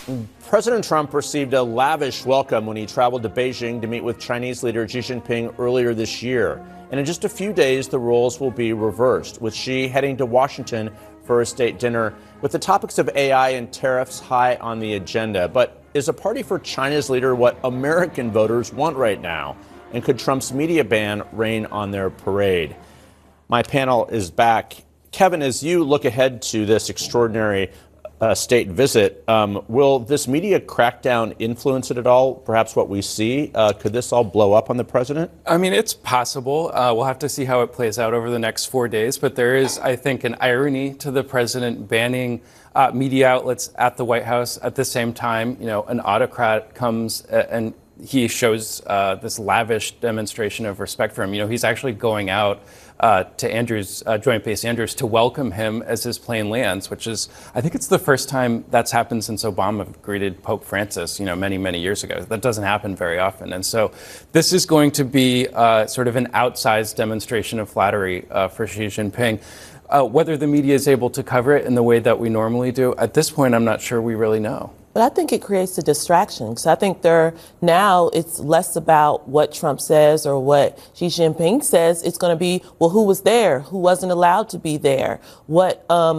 President Trump received a lavish welcome when he traveled to Beijing to meet with Chinese leader Xi Jinping earlier this year. And in just a few days, the roles will be reversed, with Xi heading to Washington for a state dinner with the topics of AI and tariffs high on the agenda. But is a party for China's leader what American voters want right now? And could Trump's media ban rain on their parade? My panel is back. Kevin, as you look ahead to this extraordinary state visit, will this media crackdown influence it at all? Perhaps what we see? Could this all blow up on the president? I mean, it's possible. We'll have to see how it plays out over the next 4 days. But there is, I think, an irony to the president banning media outlets at the White House. At the same time, you know, an autocrat comes and he shows this lavish demonstration of respect for him. You know, he's actually going out to Andrews, Joint Base Andrews, to welcome him as his plane lands, which is, I think it's the first time that's happened since Obama greeted Pope Francis, you know, many, many years ago. That doesn't happen very often. And so this is going to be sort of an outsized demonstration of flattery for Xi Jinping. Whether the media is able to cover it in the way that we normally do, at this point, I'm not sure we really know. But I think it creates a distraction, because I think now it's less about what Trump says or what Xi Jinping says. It's going to be, well, who was there? Who wasn't allowed to be there? What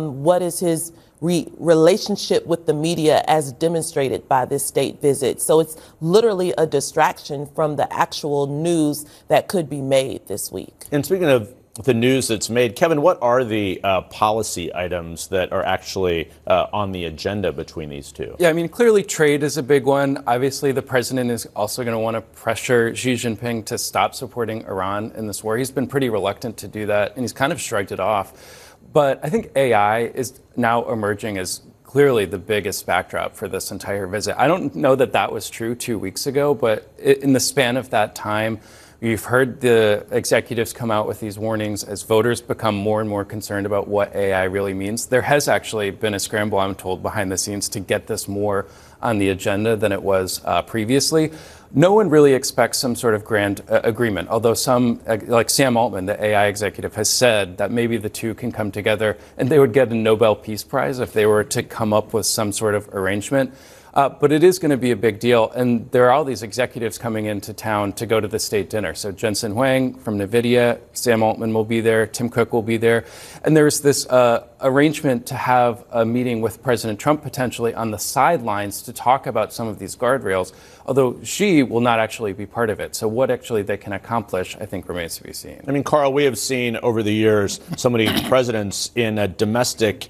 is his relationship with the media as demonstrated by this state visit? So it's literally a distraction from the actual news that could be made this week. And speaking of the news that's made, Kevin, what are the policy items that are actually on the agenda between these two? Yeah, I mean, clearly trade is a big one. Obviously, the president is also going to want to pressure Xi Jinping to stop supporting Iran in this war. He's been pretty reluctant to do that, and he's kind of shrugged it off. But I think AI is now emerging as clearly the biggest backdrop for this entire visit. I don't know that that was true 2 weeks ago, but in the span of that time, you've heard the executives come out with these warnings as voters become more and more concerned about what AI really means. There has actually been a scramble, I'm told, behind the scenes to get this more on the agenda than it was previously. No one really expects some sort of grand agreement, although some, like Sam Altman, the AI executive, has said that maybe the two can come together and they would get a Nobel Peace Prize if they were to come up with some sort of arrangement. But it is going to be a big deal. And there are all these executives coming into town to go to the state dinner. So Jensen Huang from NVIDIA, Sam Altman will be there, Tim Cook will be there. And there's this arrangement to have a meeting with President Trump potentially on the sidelines to talk about some of these guardrails, although Xi will not actually be part of it. So what actually they can accomplish, I think, remains to be seen. I mean, Carl, we have seen over the years so many presidents in a domestic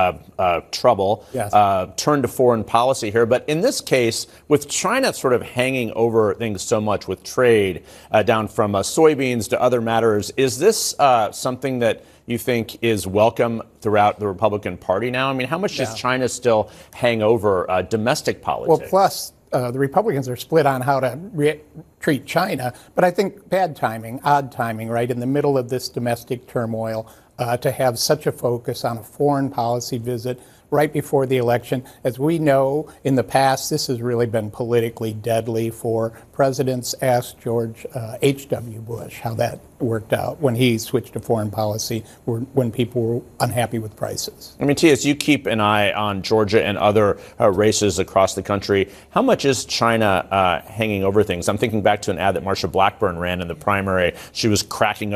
trouble, yes, turn to foreign policy here. But in this case, with China sort of hanging over things so much with trade, down from soybeans to other matters, is this something that you think is welcome throughout the Republican Party now? I mean, how much does China still hang over domestic politics? Well, plus, the Republicans are split on how to treat China. But I think bad timing, odd timing, right, in the middle of this domestic turmoil, to have such a focus on a foreign policy visit right before the election. As we know, in the past, this has really been politically deadly for presidents. Ask George H.W. Bush how that worked out when he switched to foreign policy when people were unhappy with prices. I mean, T.S., you keep an eye on Georgia and other races across the country. How much is China hanging over things? I'm thinking back to an ad that Marsha Blackburn ran in the primary. She was cracking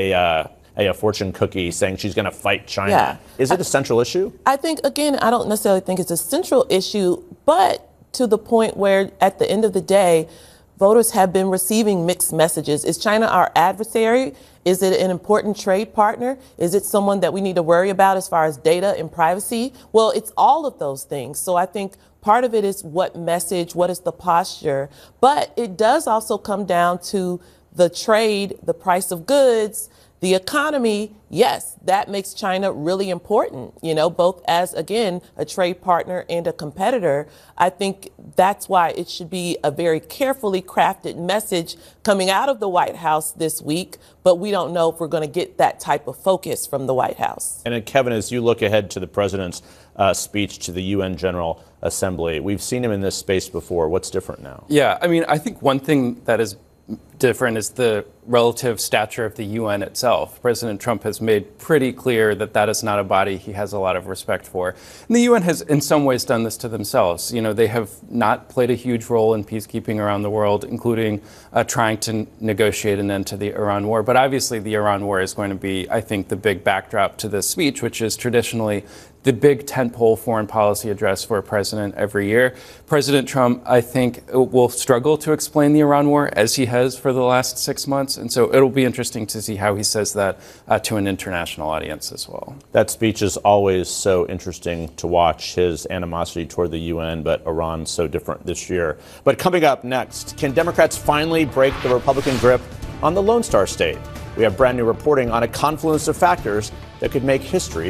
a fortune cookie saying she's going to fight China. Yeah. Is it a central issue? I think, again, I don't necessarily think it's a central issue, but to the point where at the end of the day, voters have been receiving mixed messages. Is China our adversary? Is it an important trade partner? Is it someone that we need to worry about as far as data and privacy? Well, it's all of those things. So I think part of it is what message, what is the posture, but it does also come down to the trade, the price of goods, the economy. Yes, that makes China really important, you know, both as, again, a trade partner and a competitor. I think that's why it should be a very carefully crafted message coming out of the White House this week, but we don't know if we're going to get that type of focus from the White House. And then, Kevin, as you look ahead to the president's speech to the UN General Assembly, we've seen him in this space before. What's different now? Yeah, I mean, I think one thing that is different is the relative stature of the UN itself. President Trump has made pretty clear that that is not a body he has a lot of respect for. And the UN has in some ways done this to themselves. You know, they have not played a huge role in peacekeeping around the world, including trying to negotiate an end to the Iran war. But obviously the Iran war is going to be, I think, the big backdrop to this speech, which is traditionally the big tentpole foreign policy address for a president every year. President Trump, I think, will struggle to explain the Iran war as he has for the last 6 months. And so it'll be interesting to see how he says that to an international audience as well. That speech is always so interesting to watch, his animosity toward the UN, but Iran so different this year. But coming up next, can Democrats finally break the Republican grip on the Lone Star State? We have brand new reporting on a confluence of factors that could make history